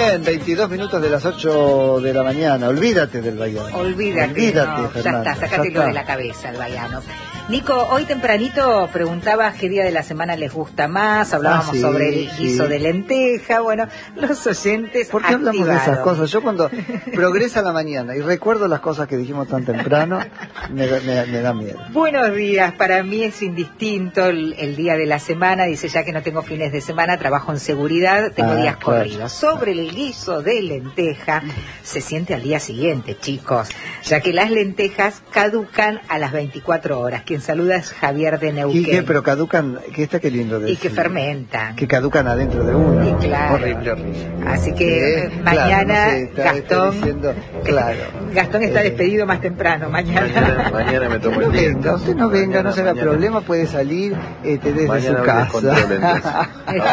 Bien, 22 minutos de las 8 de la mañana. Olvídate del Baiano. Olvídate, no, Fernando. Ya está, sácatelo de la cabeza el Baiano. Nico, hoy tempranito preguntabas qué día de la semana les gusta más, hablábamos sobre el guiso de lenteja, bueno, los oyentes ¿Por qué hablamos de esas cosas? Yo cuando progresa la mañana y recuerdo las cosas que dijimos tan temprano, me da miedo. Buenos días, para mí es indistinto el día de la semana, dice ya que no tengo fines de semana, trabajo en seguridad, tengo días corridos. Sobre el guiso de lenteja, se siente al día siguiente, chicos, ya que las lentejas caducan a las 24 horas. Quien saluda es Javier de Neuquén. ¿Y qué? Pero caducan, qué lindo decir. Y que fermentan. Que caducan adentro de uno. Y claro. Horrible. Así que mañana Gastón, Gastón está despedido más temprano, mañana. Mañana me tomo el día. Usted no venga, no se haga problema, puede salir desde su casa.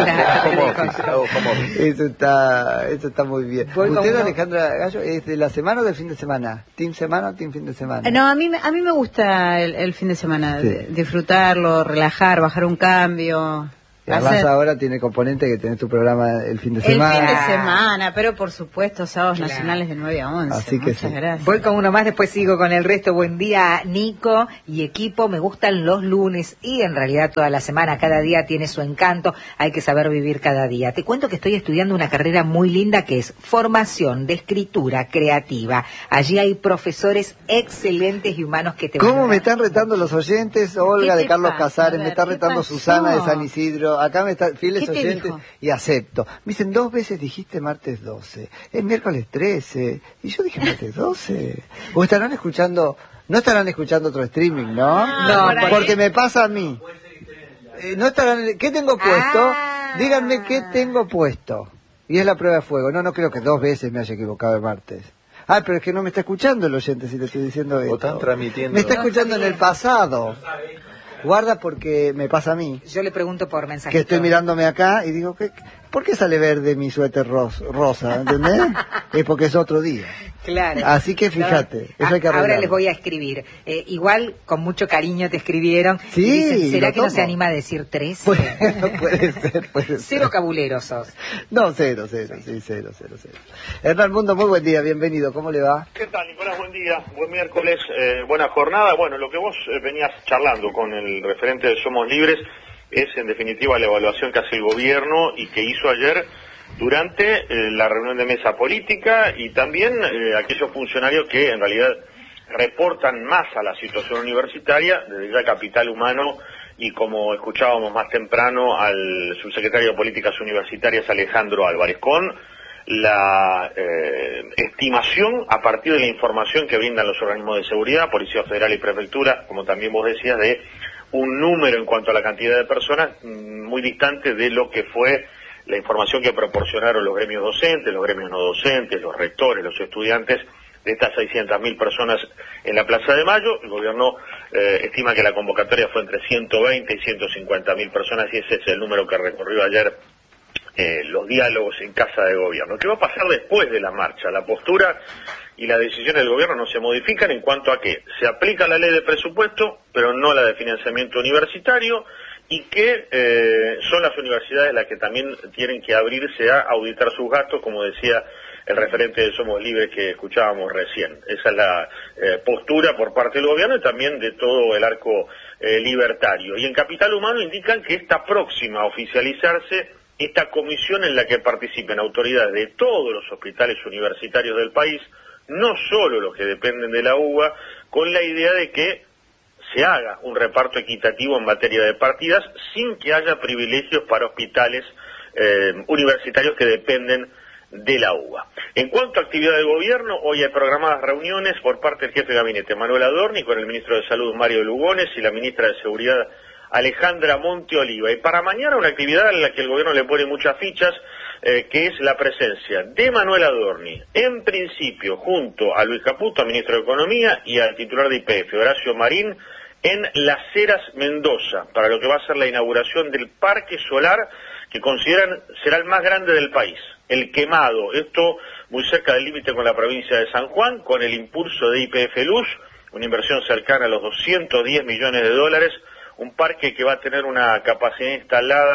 Eso está muy bien. ¿Usted, Alejandra Gallo, es de la semana o del fin de semana? ¿Team semana o team fin de semana? No, a mí me gusta el fin de semana, disfrutarlo, relajar, bajar un cambio. Y además ahora tiene componente que tenés tu programa el fin de semana. El fin de semana, pero por supuesto sábados nacionales de 9 a 11. Así que muchas gracias. Voy con uno más, después sigo con el resto. Buen día, Nico y equipo. Me gustan los lunes y en realidad toda la semana. Cada día tiene su encanto. Hay que saber vivir cada día. Te cuento que estoy estudiando una carrera muy linda que es formación de escritura creativa. Allí hay profesores excelentes y humanos que te van a ¿Cómo me están retando los oyentes? Olga de Carlos Casares, me está retando Susana de San Isidro. Acá me están fieles oyentes y acepto. Me dicen, 2 veces dijiste martes 12, es miércoles 13, y yo dije martes 12. ¿O estarán escuchando, no estarán escuchando otro streaming, no? No, porque me pasa a mí. No estarán, ¿qué tengo puesto? Díganme qué tengo puesto. Y es la prueba de fuego. No creo que 2 veces me haya equivocado el martes. Pero es que no me está escuchando el oyente si le estoy diciendo esto. Están transmitiendo. Me está escuchando en el pasado. Guarda porque me pasa a mí. Yo le pregunto por mensaje. Que estoy mirándome acá y digo, ¿por qué sale verde mi suéter rosa? ¿Entendés? Es porque es otro día. Claro. Así que fíjate, eso hay que arreglarlo. Ahora les voy a escribir. Igual, con mucho cariño te escribieron. Sí, y dicen, ¿será que no se anima a decir 13? Puede ser. Cero cabuleros sos. No, cero. Hernán Mundo, muy buen día, bienvenido. ¿Cómo le va? ¿Qué tal, Nicolás? Buen día, buen miércoles, buena jornada. Bueno, lo que vos venías charlando con el referente de Somos Libres es, en definitiva, la evaluación que hace el gobierno y que hizo ayer durante la reunión de mesa política y también aquellos funcionarios que en realidad reportan más a la situación universitaria, desde ya Capital Humano y, como escuchábamos más temprano, al subsecretario de Políticas Universitarias Alejandro Álvarez, con la estimación a partir de la información que brindan los organismos de seguridad, Policía Federal y Prefectura, como también vos decías, de un número en cuanto a la cantidad de personas muy distante de lo que fue la información que proporcionaron los gremios docentes, los gremios no docentes, los rectores, los estudiantes de estas 600.000 personas en la Plaza de Mayo. El gobierno estima que la convocatoria fue entre 120 y 150.000 personas y ese es el número que recorrió ayer los diálogos en Casa de Gobierno. ¿Qué va a pasar después de la marcha? La postura y la decisión del gobierno no se modifican en cuanto a que se aplica la ley de presupuesto, pero no la de financiamiento universitario, y que son las universidades las que también tienen que abrirse a auditar sus gastos, como decía el referente de Somos Libres que escuchábamos recién. Esa es la postura por parte del gobierno y también de todo el arco libertario. Y en Capital Humano indican que está próxima a oficializarse esta comisión en la que participen autoridades de todos los hospitales universitarios del país, no solo los que dependen de la UBA, con la idea de que se haga un reparto equitativo en materia de partidas sin que haya privilegios para hospitales universitarios que dependen de la UBA. En cuanto a actividad del gobierno, hoy hay programadas reuniones por parte del jefe de gabinete Manuel Adorni con el ministro de Salud Mario Lugones y la ministra de Seguridad Alejandra Monteoliva. Y para mañana una actividad en la que el gobierno le pone muchas fichas, que es la presencia de Manuel Adorni, en principio junto a Luis Caputo, ministro de Economía, y al titular de YPF, Horacio Marín, en Las Heras, Mendoza, para lo que va a ser la inauguración del parque solar que consideran será el más grande del país, el Quemado, esto muy cerca del límite con la provincia de San Juan, con el impulso de YPF Luz, una inversión cercana a los 210 millones de dólares, un parque que va a tener una capacidad instalada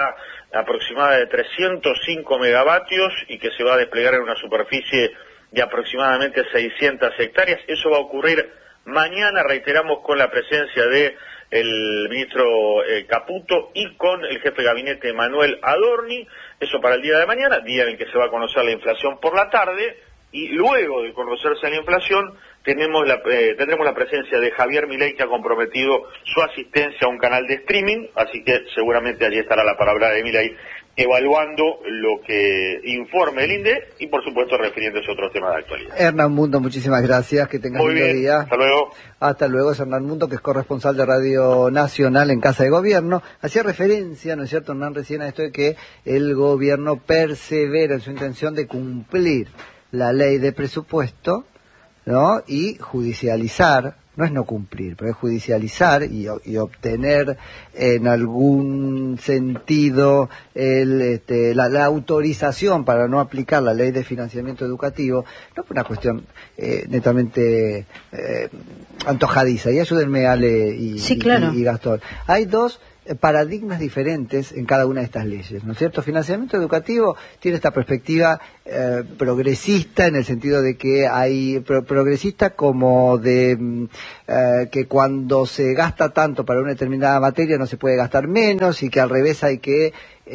aproximada de 305 megavatios y que se va a desplegar en una superficie de aproximadamente 600 hectáreas. Eso va a ocurrir mañana, reiteramos, con la presencia de el ministro Caputo y con el jefe de gabinete Manuel Adorni. Eso para el día de mañana, día en el que se va a conocer la inflación por la tarde, y luego de conocerse la inflación tendremos la presencia de Javier Milei, que ha comprometido su asistencia a un canal de streaming, así que seguramente allí estará la palabra de Milei evaluando lo que informe el INDE y por supuesto refiriéndose a otros temas de actualidad. Hernán Mundo, muchísimas gracias, que tengas un buen día. Hasta luego. Hasta luego. Es Hernán Mundo, que es corresponsal de Radio Nacional en Casa de Gobierno. Hacía referencia, ¿no es cierto, Hernán, recién a esto de que el gobierno persevera en su intención de cumplir la ley de presupuesto, ¿no? Y judicializar, no es no cumplir, pero es judicializar y obtener en algún sentido la autorización para no aplicar la ley de financiamiento educativo, no por una cuestión netamente antojadiza. Y ayúdenme, Ale y Gastón. Hay dos paradigmas diferentes en cada una de estas leyes, ¿no es cierto? Financiamiento educativo tiene esta perspectiva progresista, en el sentido de que hay progresista como de que cuando se gasta tanto para una determinada materia no se puede gastar menos, y que al revés hay que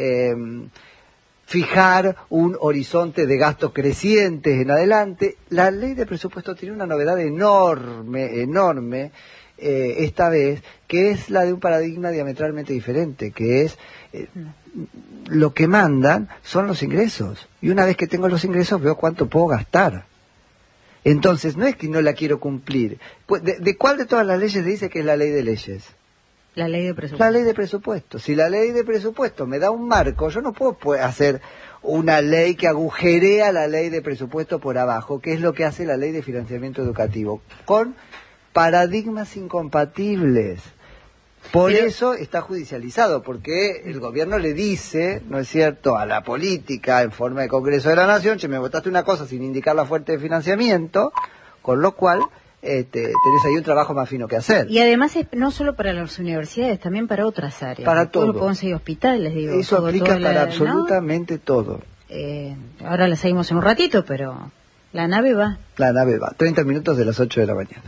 fijar un horizonte de gastos crecientes en adelante. La ley de presupuesto tiene una novedad enorme, esta vez, que es la de un paradigma diametralmente diferente, que es lo que mandan son los ingresos, y una vez que tengo los ingresos veo cuánto puedo gastar. Entonces no es que no la quiero cumplir. ¿De cuál de todas las leyes dice que es la ley de leyes? La ley de presupuesto. La ley de presupuesto. Si la ley de presupuesto me da un marco, yo no puedo hacer una ley que agujerea la ley de presupuesto por abajo, que es lo que hace la ley de financiamiento educativo, con paradigmas incompatibles. Por eso está judicializado, porque el gobierno le dice, ¿no es cierto?, a la política en forma de Congreso de la Nación: che, me votaste una cosa sin indicar la fuente de financiamiento, con lo cual tenés ahí un trabajo más fino que hacer. Y además es no solo para las universidades, también para otras áreas. Para todo. Podemos ir a hospitales, digo. Eso aplica para absolutamente todo. Ahora la seguimos en un ratito, pero la nave va. La nave va. 30 minutos de las 8 de la mañana.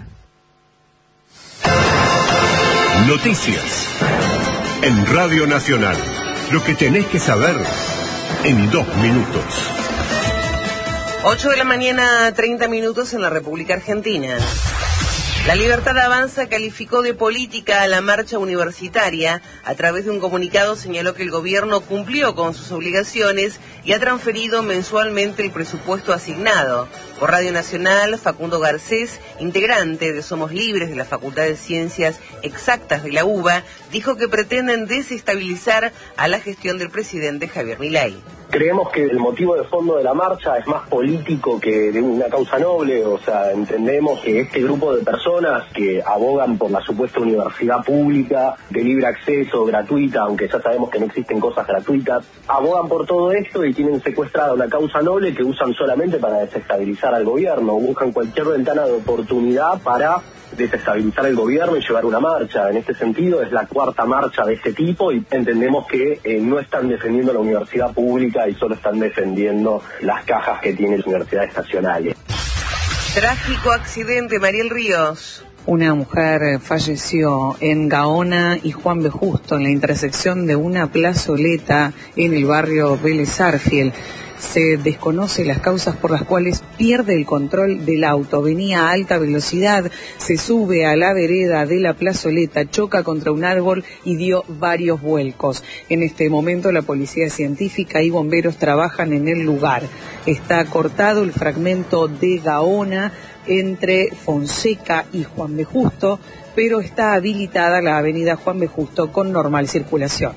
Noticias en Radio Nacional. Lo que tenés que saber en 2 minutos. 8 de la mañana, 30 minutos en la República Argentina. La Libertad Avanza calificó de política a la marcha universitaria. A través de un comunicado señaló que el gobierno cumplió con sus obligaciones y ha transferido mensualmente el presupuesto asignado. Por Radio Nacional, Facundo Garcés, integrante de Somos Libres de la Facultad de Ciencias Exactas de la UBA, dijo que pretenden desestabilizar a la gestión del presidente Javier Milei. Creemos que el motivo de fondo de la marcha es más político que de una causa noble. O sea, entendemos que este grupo de personas que abogan por la supuesta universidad pública de libre acceso, gratuita, aunque ya sabemos que no existen cosas gratuitas, abogan por todo esto y tienen secuestrada una causa noble que usan solamente para desestabilizar al gobierno. Buscan cualquier ventana de oportunidad para desestabilizar el gobierno y llevar una marcha. En este sentido es la 4ª marcha de este tipo, y entendemos que no están defendiendo la universidad pública y solo están defendiendo las cajas que tienen las universidades nacionales. Trágico accidente, Mariel Ríos. Una mujer falleció en Gaona y Juan B. Justo, en la intersección de una plazoleta en el barrio Vélez Sarsfield. Se desconoce las causas por las cuales pierde el control del auto. Venía a alta velocidad, se sube a la vereda de la plazoleta, choca contra un árbol y dio varios vuelcos. En este momento la policía científica y bomberos trabajan en el lugar. Está cortado el fragmento de Gaona entre Fonseca y Juan B. Justo, pero está habilitada la avenida Juan B. Justo con normal circulación.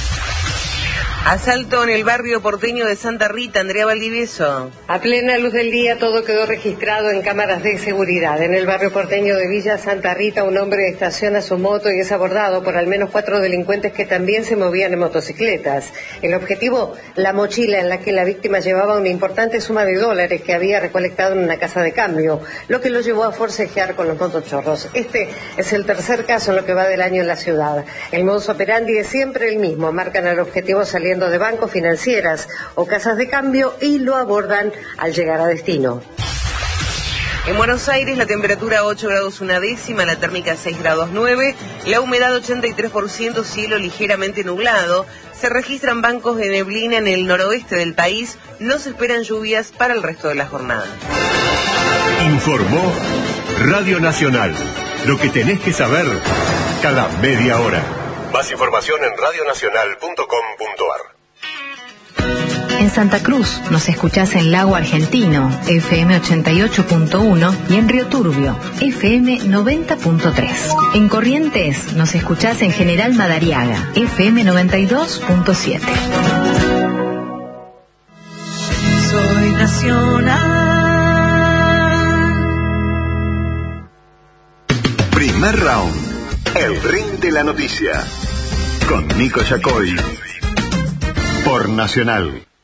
Asalto en el barrio porteño de Santa Rita, Andrea Valdivieso. A plena luz del día todo quedó registrado en cámaras de seguridad. En el barrio porteño de Villa Santa Rita, un hombre estaciona su moto y es abordado por al menos 4 delincuentes que también se movían en motocicletas. El objetivo, la mochila en la que la víctima llevaba una importante suma de dólares que había recolectado en una casa de cambio, lo que lo llevó a forcejear con los motochorros. Este es el 3er caso en lo que va del año en la ciudad. El modus operandi es siempre el mismo: marcan al objetivo saliendo saliendo de bancos, financieras o casas de cambio y lo abordan al llegar a destino. En Buenos Aires la temperatura 8 grados 1/10, la térmica 6 grados 9, la humedad 83%, cielo ligeramente nublado. Se registran bancos de neblina en el noroeste del país, no se esperan lluvias para el resto de la jornada. Informó Radio Nacional, lo que tenés que saber cada media hora. Más información en radionacional.com.ar. En Santa Cruz nos escuchás en Lago Argentino, FM 88.1 y en Río Turbio, FM 90.3. En Corrientes nos escuchás en General Madariaga, FM 92.7. Soy nacional. Primer round, el ring de la noticia, con Nico Yacoy, por Nacional.